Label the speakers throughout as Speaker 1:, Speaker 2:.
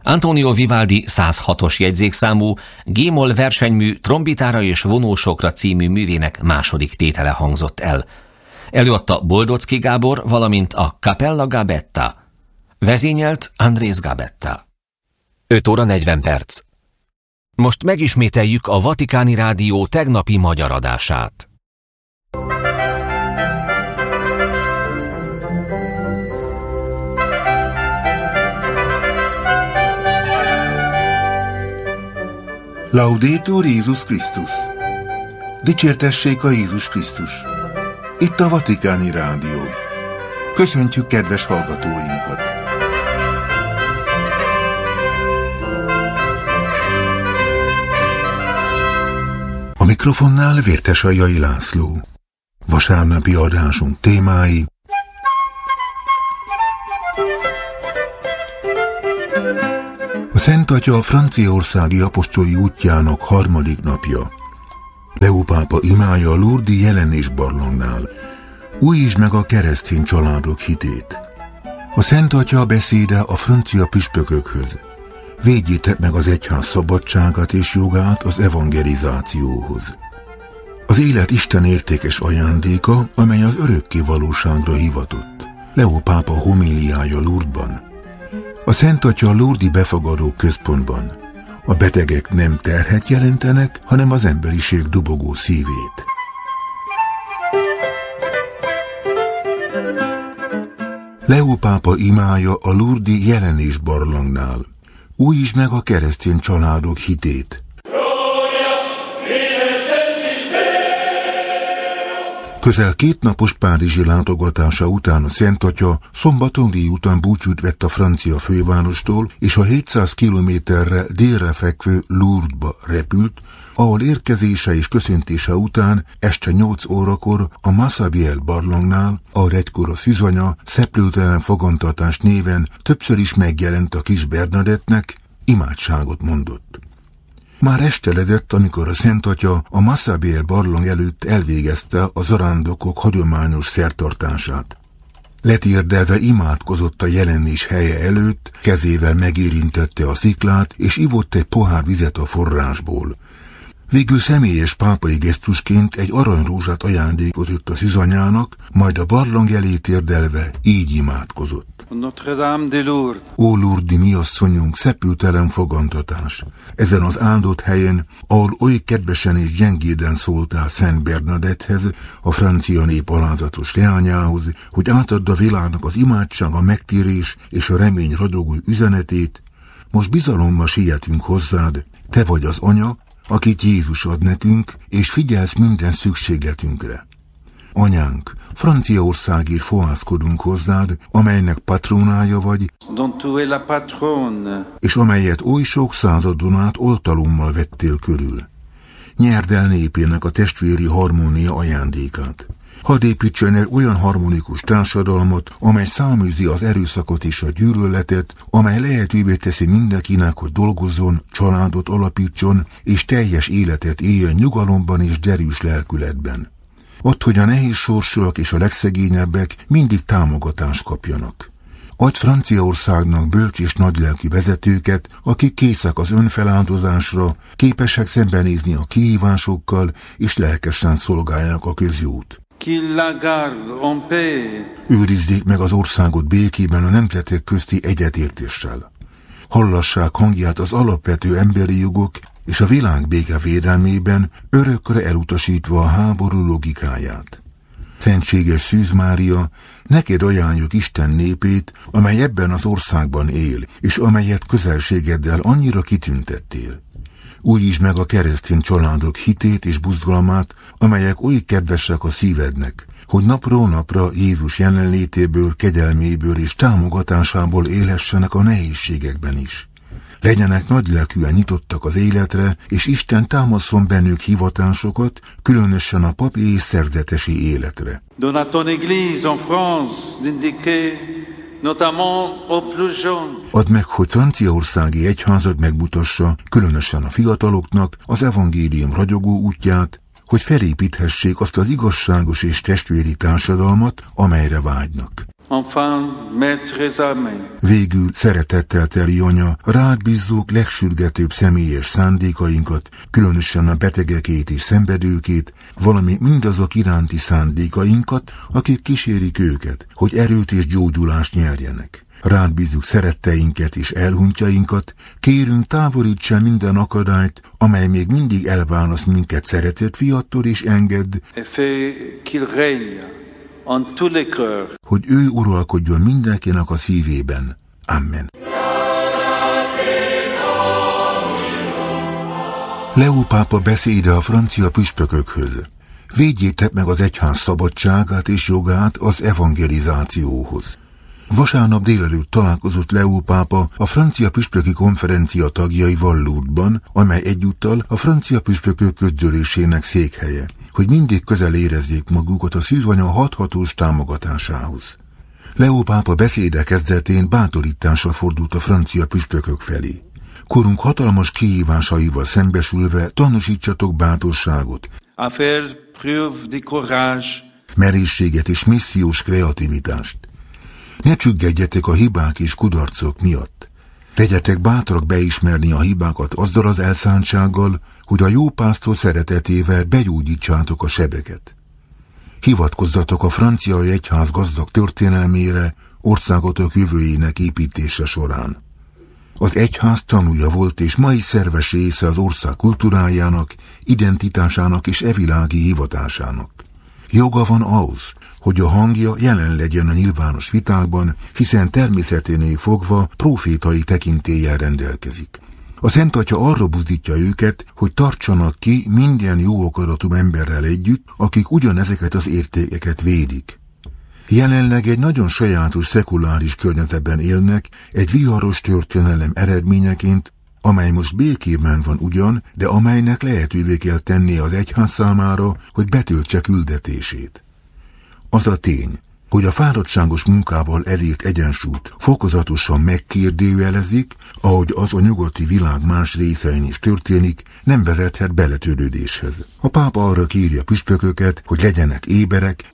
Speaker 1: Antonio Vivaldi 106-os jegyzékszámú G-moll versenymű trombitára és vonósokra című művének második tétele hangzott el. Előadta Boldocki Gábor, valamint a Cappella Gabetta. Vezényelt Andrés Gabetta. 5 óra 40 perc. Most megismételjük a Vatikáni Rádió tegnapi magyar adását.
Speaker 2: Laudetur Jézus Krisztus! Dicsértessék a Jézus Krisztus! Itt a Vatikáni Rádió. Köszöntjük kedves hallgatóinkat! A mikrofonnál Vértesajai László. Vasárnapi adásunk témái: a Szent Atya a franciaországi apostoli útjának harmadik napja. Leó pápa imája a Lourdes-i jelenésbarlangnál. Újítsd meg a keresztény családok hitét. A Szent Atya beszéde a francia püspökökhöz. Védjétek meg az egyház szabadságát és jogát az evangelizációhoz. Az élet Isten értékes ajándéka, amely az örökké valóságra hivatott. Leó pápa homíliája Lourdesban. A Szent Atya a Lourdes-i befogadó központban. A betegek nem terhet jelentenek, hanem az emberiség dobogó szívét. Leó pápa imája a Lourdes-i jelenésbarlangnál. Újítsd meg a keresztény családok hitét. Közel 2 napos párizsi látogatása után a Szent Atya szombaton délután búcsút vett a francia fővárostól, és a 700 kilométerre délre fekvő Lourdesba repült, ahol érkezése és köszöntése után este 8 órakor a Massabielle barlangnál, ahol egykor a szűzanya szeplőtelen fogantatás néven többször is megjelent a kis Bernadettnek, imádságot mondott. Már esteledett, amikor a Szent Atya a Massabielle barlang előtt elvégezte a zarándokok hagyományos szertartását. Letérdelve imádkozott a jelenés helye előtt, kezével megérintette a sziklát, és ivott egy pohár vizet a forrásból. Végül személyes pápai gesztusként egy aranyrózsát ajándékozott a szűzanyának, majd a barlang elé térdelve így imádkozott.
Speaker 3: Notre-Dame de Lourdes.
Speaker 2: Ó Lourdes, mi asszonyunk, szepültelen fogantatás! Ezen az áldott helyen, ahol oly kedvesen és gyengéden szóltál Szent Bernadetthez, a francia nép alázatos leányához, hogy átadd a világnak az imádság, a megtérés és a remény ragyogó üzenetét, most bizalommal sietünk hozzád, te vagy az anya, akit Jézus ad nekünk, és figyelsz minden szükségletünkre. Anyánk, Franciaországért fohászkodunk hozzád, amelynek patronája vagy, és amelyet oly sok századon át oltalommal vettél körül. Nyerd el népének a testvéri harmónia ajándékát. Hadd építsen el olyan harmonikus társadalmat, amely száműzi az erőszakot és a gyűlöletet, amely lehetővé teszi mindenkinek, hogy dolgozzon, családot alapítson, és teljes életet éljen nyugalomban és derűs lelkületben. Ott, hogy a nehéz sorsúak és a legszegényebbek mindig támogatást kapjanak. Adj Franciaországnak bölcs és nagylelkű vezetőket, akik készek az önfeláldozásra, képesek szembenézni a kihívásokkal, és lelkesen szolgálják a közjót. Őrizzék meg az országot békében a nemzetek közti egyetértéssel. Hallassák hangját az alapvető emberi jogok és a világ béke védelmében, örökre elutasítva a háború logikáját. Szentséges Szűz Mária, neked ajánljuk Isten népét, amely ebben az országban él, és amelyet közelségeddel annyira kitüntettél. Újítsd meg a keresztény családok hitét és buzgalmát, amelyek oly kedvesek a szívednek, hogy napról napra Jézus jelenlétéből, kegyelméből és támogatásából élhessenek a nehézségekben is. Legyenek nagylelkűen nyitottak az életre, és Isten támaszon bennük hivatásokat, különösen a papi és szerzetesi életre.
Speaker 3: Donne à ton église en France d'indiquer notamment aux plus jeunes.
Speaker 2: Add meg, hogy franciaországi egyházad megmutassa, különösen a fiataloknak az evangélium ragyogó útját, hogy felépíthessék azt az igazságos és testvéri társadalmat, amelyre vágynak.
Speaker 3: Enfin, maîtres amen.
Speaker 2: Végül szeretettel teli anya, rád bízzuk legsürgetőbb személyes szándékainkat, különösen a betegekét és szenvedőkét, valamint mindazok iránti szándékainkat, akik kísérik őket, hogy erőt és gyógyulást nyerjenek. Rád bízzuk szeretteinket és elhunytjainkat, kérünk távolíts el minden akadályt, amely még mindig elválaszt minket szeretett fiattól, és engedd, hogy ő uralkodjon mindenkinek a szívében. Amen. Leó pápa beszéde a francia püspökökhöz. Védjétek meg az egyház szabadságát és jogát az evangelizációhoz. Vasárnap délelőtt találkozott Leó pápa a francia püspöki konferencia tagjaival Lourdesban, amely egyúttal a francia püspökök közgyűlésének székhelye, hogy mindig közel érezzék magukat a szűzanya hathatós támogatásához. Leó pápa beszéde kezdetén bátorításra fordult a francia püspökök felé. Korunk hatalmas kihívásaival szembesülve tanúsítsatok bátorságot, merészséget és missziós kreativitást. Ne csüggedjetek a hibák és kudarcok miatt. Legyetek bátrak beismerni a hibákat azzal az elszántsággal, hogy a jó pásztor szeretetével begyógyítsátok a sebeket. Hivatkozzatok a francia egyház gazdag történelmére, országotok jövőjének építése során. Az egyház tanúja volt és mai szerves része az ország kultúrájának, identitásának és evilági hivatásának. Joga van ahhoz, hogy a hangja jelen legyen a nyilvános vitákban, hiszen természeténél fogva profétai tekintéllyel rendelkezik. A Szent Atya arra buzdítja őket, hogy tartsanak ki minden jó akaratú emberrel együtt, akik ugyanezeket az értékeket védik. Jelenleg egy nagyon sajátos szekuláris környezetben élnek, egy viharos történelem eredményeként, amely most békében van ugyan, de amelynek lehetővé kell tennie az egyház számára, hogy betöltse küldetését. Az a tény, hogy a fáradtságos munkával elért egyensúlyt fokozatosan megkérdőjelezik, ahogy az a nyugati világ más részein is történik, nem vezethet beletörődéshez. A pápa arra kéri a püspököket, hogy legyenek éberek,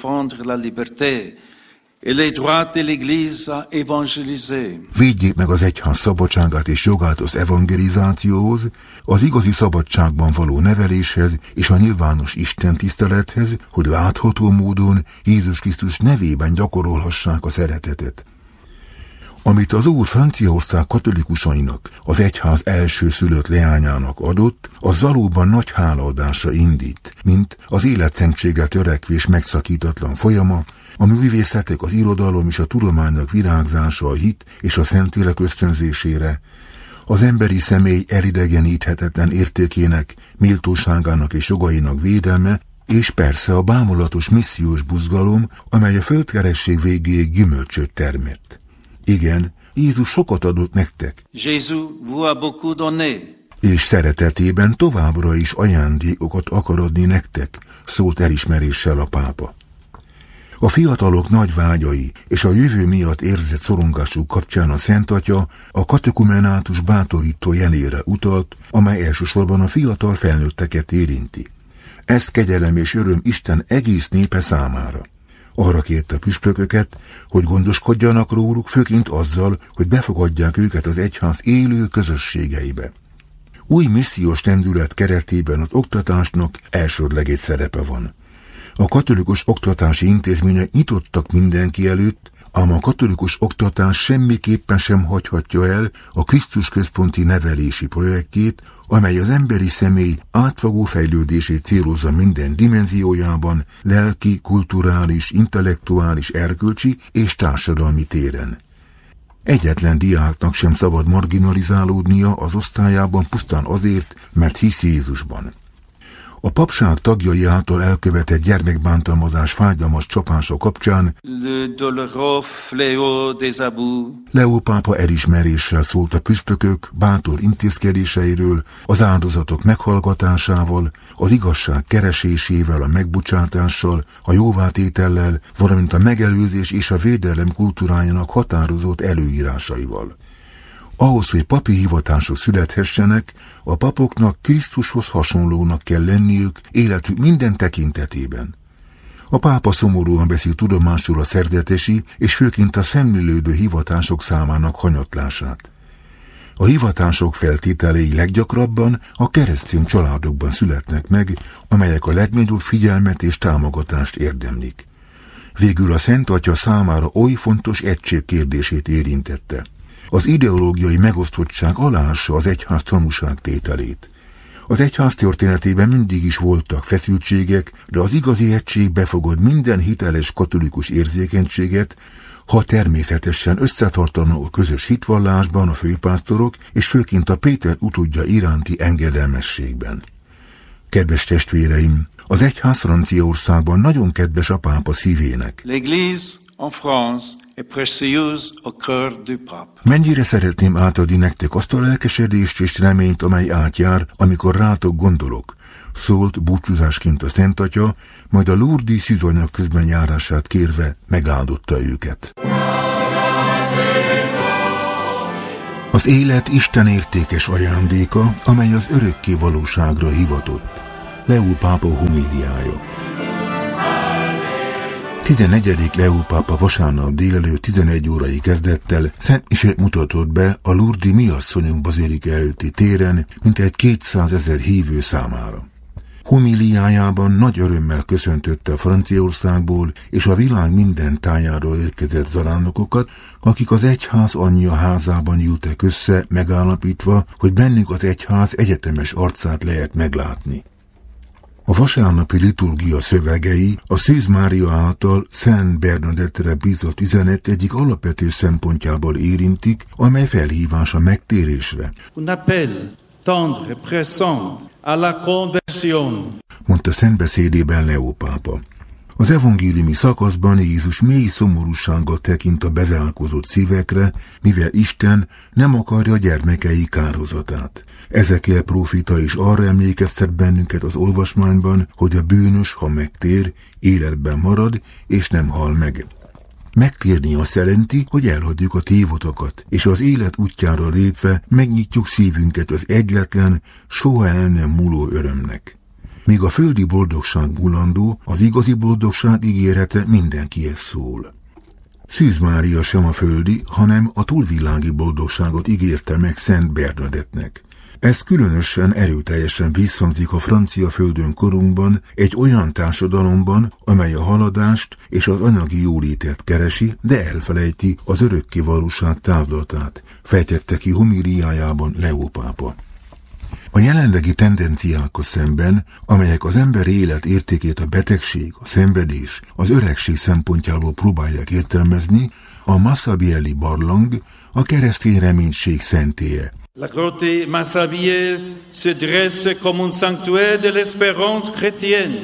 Speaker 2: védjék meg az egyház szabadságát és jogát az evangelizációhoz, az igazi szabadságban való neveléshez és a nyilvános Isten tisztelethez, hogy látható módon Jézus Krisztus nevében gyakorolhassák a szeretetet. Amit az Úr Franciaország katolikusainak, az egyház elsőszülött leányának adott, az valóban nagy hálaadásra indít, mint az életszentséggel törekvés megszakítatlan folyama, a művészetek, az irodalom és a tudománynak virágzása a hit és a Szentlélek ösztönzésére, az emberi személy elidegeníthetetlen értékének, méltóságának és jogainak védelme, és persze a bámulatos missziós buzgalom, amely a földkeresség végéig gyümölcsöt termett. Igen, Jézus sokat adott nektek, és szeretetében továbbra is ajándékokat akar adni nektek, szólt elismeréssel a pápa. A fiatalok nagy vágyai és a jövő miatt érzett szorongásuk kapcsán a Szent Atya a katekumenátus bátorító jelére utalt, amely elsősorban a fiatal felnőtteket érinti. Ez kegyelem és öröm Isten egész népe számára. Arra kérte a püspököket, hogy gondoskodjanak róluk, főként azzal, hogy befogadják őket az egyház élő közösségeibe. Új missziós lendület keretében az oktatásnak elsődleges szerepe van. A katolikus oktatási intézmények nyitottak mindenki előtt, ám a katolikus oktatás semmiképpen sem hagyhatja el a Krisztus központi nevelési projektjét, amely az emberi személy átfogó fejlődését célozza minden dimenziójában, lelki, kulturális, intellektuális, erkölcsi és társadalmi téren. Egyetlen diáknak sem szabad marginalizálódnia az osztályában pusztán azért, mert hisz Jézusban. A papság tagjai által elkövetett gyermekbántalmazás fájdalmas csapása kapcsán Leó pápa elismeréssel szólt a püspökök bátor intézkedéseiről, az áldozatok meghallgatásával, az igazság keresésével, a megbocsátással, a jóvátétellel, valamint a megelőzés és a védelem kultúrájának határozott előírásaival. Ahhoz, hogy papi hivatások születhessenek, a papoknak Krisztushoz hasonlónak kell lenniük életük minden tekintetében. A pápa szomorúan veszi tudomásul a szerzetesi és főként a szemlélődő hivatások számának hanyatlását. A hivatások feltételei leggyakrabban a keresztény családokban születnek meg, amelyek a legnagyobb figyelmet és támogatást érdemlik. Végül a Szent Atya számára oly fontos egység kérdését érintette. Az ideológiai megosztottság aláássa az egyház tanúságtételét. Az egyház történetében mindig is voltak feszültségek, de az igazi egység befogad minden hiteles katolikus érzékenységet, ha természetesen összetartanak a közös hitvallásban a főpásztorok, és főként a Péter utódja iránti engedelmességben. Kedves testvéreim, az egyház Franciaországban nagyon kedves a pápa szívének.
Speaker 3: L'Église en France est précieuse au cœur du pape.
Speaker 2: Mennyire szeretném átadni nektek azt a lelkesedést és reményt, amely átjár, amikor rátok gondolok, szólt búcsúzásként a Szent Atya, majd a Lourdes szűzanyag közben járását kérve megáldotta őket. Az élet Isten értékes ajándéka, amely az örökké valóságra hivatott. Leó pápa homíliája. 14. Leó pápa vasárnap délelőtt 11 órai kezdettel szent misét mutatott be a Lourdes Mi Asszonyunk bazilika előtti téren mintegy 200 000 hívő számára. Homíliájában nagy örömmel köszöntötte a Franciaországból és a világ minden tájáról érkezett zarándokokat, akik az egyház anyja házában gyűltek össze, megállapítva, hogy bennük az egyház egyetemes arcát lehet meglátni. A vasárnapi liturgia szövegei a Szűz Mária által Szent Bernadette-re bízott üzenet egyik alapvető szempontjából érintik, amely felhívás a megtérésre.
Speaker 3: Un appel tendre et pressant à la conversion.
Speaker 2: Mondta szentbeszédében Leó pápa. Az evangéliumi szakaszban Jézus mély szomorúsággal tekint a bezárkózott szívekre, mivel Isten nem akarja gyermekei kárhozatát. Ezekiel próféta is arra emlékeztet bennünket az olvasmányban, hogy a bűnös, ha megtér, életben marad és nem hal meg. Megtérni azt jelenti, hogy elhagyjuk a tévutakat, és az élet útjára lépve megnyitjuk szívünket az egyetlen, soha el nem múló örömnek. Míg a földi boldogság mulandó, az igazi boldogság ígérete mindenkihez szól. Szűz Mária sem a földi, hanem a túlvilági boldogságot ígérte meg Szent Bernadettnek. Ez különösen erőteljesen visszhangzik a francia földön korunkban, egy olyan társadalomban, amely a haladást és az anyagi jólétet keresi, de elfelejti az örökké valóság távlatát, fejtette ki homíliájában Leó pápa. A jelenlegi tendenciákkal szemben, amelyek az emberi élet értékét a betegség, a szenvedés, az öregség szempontjából próbálják értelmezni, a Massabielli barlang a keresztény reménység szentélye.
Speaker 3: La grotte Massabielle se dresse comme un sanctuaire de l'espérance chrétienne.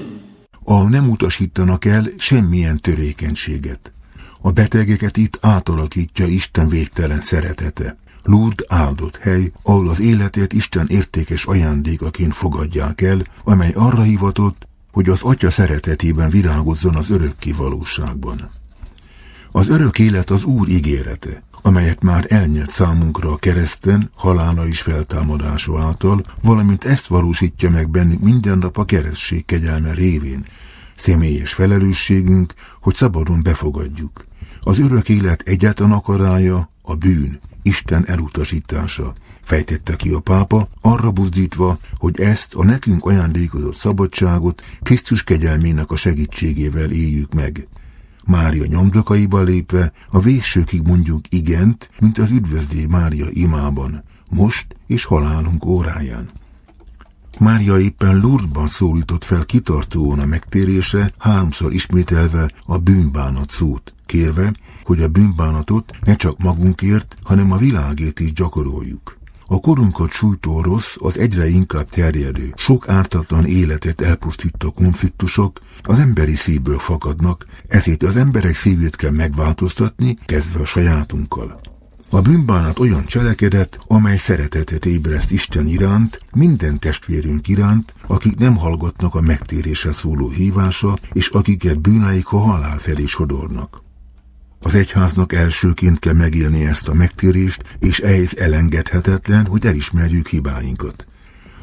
Speaker 2: Nem utasítanak el semmilyen törékenységet. A betegeket itt átalakítja Isten végtelen szeretete. Lourdes áldott hely, ahol az életet Isten értékes ajándékaként fogadják el, amely arra hivatott, hogy az Atya szeretetében virágozzon az örökké valóságban. Az örök élet az Úr ígérete, amelyet már elnyert számunkra a kereszten, halála és feltámadása által, valamint ezt valósítja meg bennünk minden nap a keresztség kegyelme révén. Személyes felelősségünk, hogy szabadon befogadjuk. Az örök élet egyetlen akarája a bűn, Isten elutasítása, fejtette ki a pápa, arra buzdítva, hogy ezt a nekünk ajándékozott szabadságot Krisztus kegyelmének a segítségével éljük meg. Mária nyomdokaiba lépve a végsőkig mondjuk igent, mint az Üdvözlégy Mária imában, most és halálunk óráján. Mária éppen Lourdesban szólított fel kitartóan a megtérésre, 3-szor ismételve a bűnbánat szót, kérve, hogy a bűnbánatot ne csak magunkért, hanem a világért is gyakoroljuk. A korunkat sújtó rossz, az egyre inkább terjedő, sok ártatlan életet elpusztító konfliktusok az emberi szívből fakadnak, ezért az emberek szívét kell megváltoztatni, kezdve a sajátunkkal. A bűnbánat olyan cselekedet, amely szeretetet ébreszt Isten iránt, minden testvérünk iránt, akik nem hallgatnak a megtérésre szóló hívásra, és akiket bűneik a halál felé sodornak. Az egyháznak elsőként kell megélni ezt a megtérést, és ehhez elengedhetetlen, hogy elismerjük hibáinkat.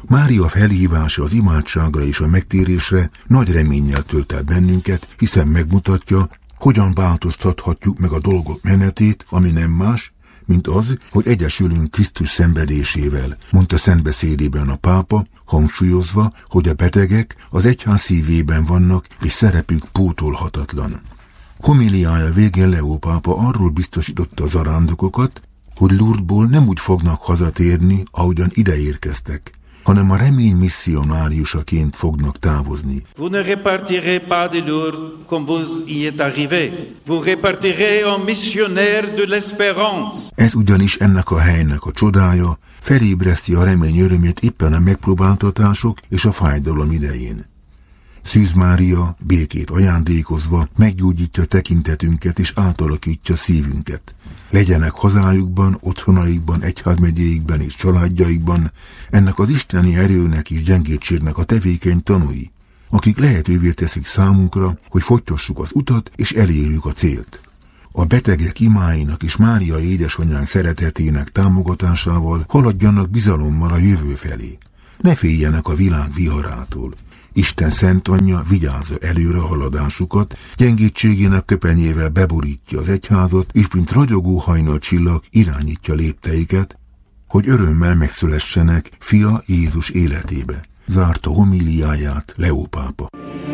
Speaker 2: Mária felhívása az imádságra és a megtérésre nagy reménnyel tölt el bennünket, hiszen megmutatja, hogyan változtathatjuk meg a dolgok menetét, ami nem más, mint az, hogy egyesülünk Krisztus szenvedésével, mondta szentbeszédében a pápa, hangsúlyozva, hogy a betegek az egyház szívében vannak, és szerepük pótolhatatlan. Homiliája végén Leó pápa arról biztosította az arándokokat, hogy Lourdesból nem úgy fognak hazatérni, ahogyan ide érkeztek, hanem a remény misszionáriusaként fognak távozni.
Speaker 3: Vous ne repartirez pas de Lourdes comme vous y êtes arrivé. Vous repartirez en missionnaire de l'espérance.
Speaker 2: Ez ugyanis ennek a helynek a csodája, felébreszti a remény örömét éppen a megpróbáltatások és a fájdalom idején. Szűz Mária békét ajándékozva meggyógyítja tekintetünket és átalakítja szívünket. Legyenek hazájukban, otthonaikban, egyházmegyéikben és családjaikban ennek az isteni erőnek és gyengétségnek a tevékeny tanúi, akik lehetővé teszik számunkra, hogy folytassuk az utat és elérjük a célt. A betegek imáinak és Mária édesanyánk szeretetének támogatásával haladjanak bizalommal a jövő felé. Ne féljenek a világ viharától. Isten szent anyja vigyázza előre haladásukat, gyengétségének köpenyével beborítja az egyházat, és mint ragyogó hajnalcsillag irányítja lépteiket, hogy örömmel megszülessenek fia Jézus életébe. Zárta homíliáját Leó pápa.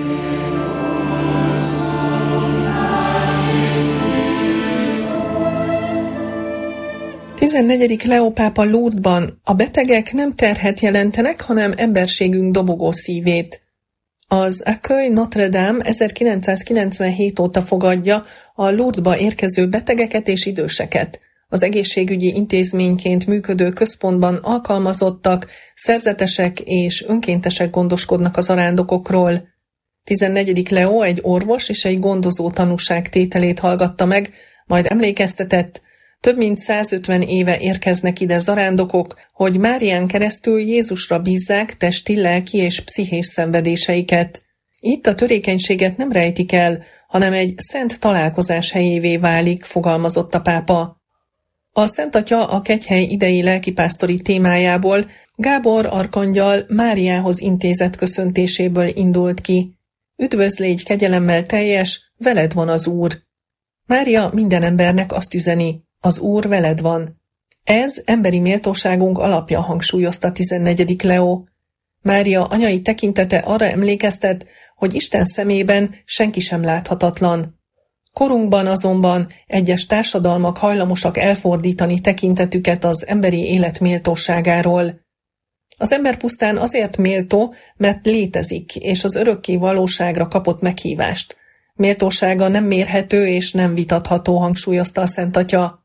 Speaker 4: Tizenegyedik Leó pápa Lourdesban: a betegek nem terhet jelentenek, hanem emberségünk dobogó szívét. Az Accueil Notre-Dame 1997 óta fogadja a Lourdesba érkező betegeket és időseket. Az egészségügyi intézményként működő központban alkalmazottak, szerzetesek és önkéntesek gondoskodnak az arándokokról. 14. Leó egy orvos és egy gondozó tanúságtételét hallgatta meg, majd emlékeztetett: több mint 150 éve érkeznek ide zarándokok, hogy Márián keresztül Jézusra bízzák testi, lelki és pszichés szenvedéseiket. Itt a törékenységet nem rejtik el, hanem egy szent találkozás helyévé válik, fogalmazott a pápa. A Szent Atya a kegyhely idei lelkipásztori témájából Gábor arkangyal Máriához intézett köszöntéséből indult ki. Üdvözl, légy kegyelemmel teljes, veled van az Úr. Mária minden embernek azt üzeni: az Úr veled van. Ez emberi méltóságunk alapja, hangsúlyozta 14. Leó. Mária anyai tekintete arra emlékeztet, hogy Isten szemében senki sem láthatatlan. Korunkban azonban egyes társadalmak hajlamosak elfordítani tekintetüket az emberi élet méltóságáról. Az ember pusztán azért méltó, mert létezik, és az örökké valóságra kapott meghívást. Méltósága nem mérhető és nem vitatható, hangsúlyozta a Szent Atya.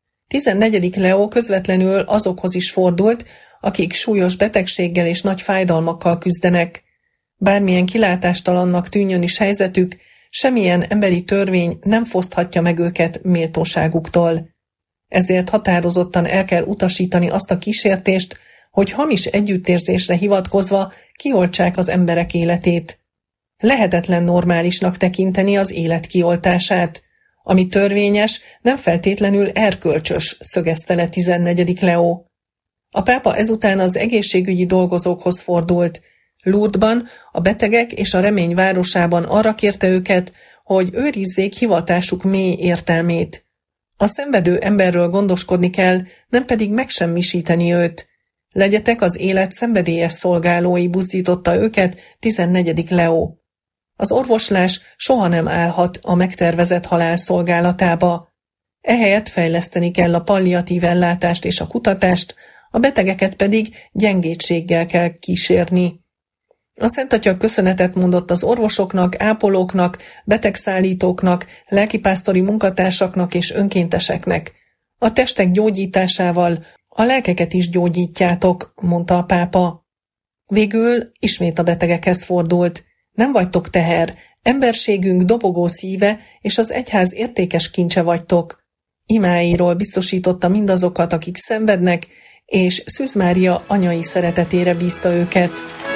Speaker 4: 14. Leó közvetlenül azokhoz is fordult, akik súlyos betegséggel és nagy fájdalmakkal küzdenek. Bármilyen kilátástalannak tűnjön is helyzetük, semmilyen emberi törvény nem foszthatja meg őket méltóságuktól. Ezért határozottan el kell utasítani azt a kísértést, hogy hamis együttérzésre hivatkozva kioltsák az emberek életét. Lehetetlen normálisnak tekinteni az élet kioltását. Ami törvényes, nem feltétlenül erkölcsös, szögezte le 14. Leó. A pápa ezután az egészségügyi dolgozókhoz fordult. Lourdesban, a betegek és a remény városában arra kérte őket, hogy őrizzék hivatásuk mély értelmét. A szenvedő emberről gondoskodni kell, nem pedig megsemmisíteni őt. Legyetek az élet szenvedélyes szolgálói, buzdította őket 14. Leó. Az orvoslás soha nem állhat a megtervezett halál szolgálatába. Ehelyett fejleszteni kell a palliatív ellátást és a kutatást, a betegeket pedig gyengétséggel kell kísérni. A Szent Atya köszönetet mondott az orvosoknak, ápolóknak, betegszállítóknak, lelkipásztori munkatársaknak és önkénteseknek. A testek gyógyításával a lelkeket is gyógyítjátok, mondta a pápa. Végül ismét a betegekhez fordult. Nem vagytok teher, emberségünk dobogó szíve és az egyház értékes kincse vagytok. Imáiról biztosította mindazokat, akik szenvednek, és Szűz Mária anyai szeretetére bízta őket.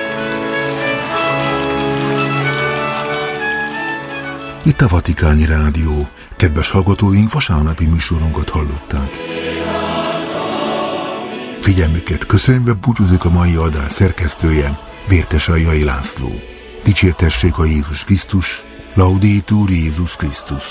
Speaker 2: Itt a Vatikáni Rádió. Kedves hallgatóink, vasárnapi műsorunkat hallották. Figyelmüket köszönve búcsúzik a mai adás szerkesztője, Vértesaljai László. Dicsértessék a Jézus Krisztus, Laudetur Jézus Krisztus.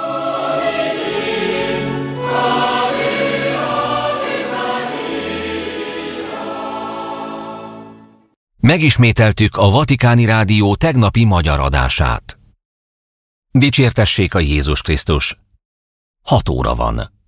Speaker 1: Megismételtük a Vatikáni Rádió tegnapi magyar adását. Dicsértessék a Jézus Krisztus. 6 óra van.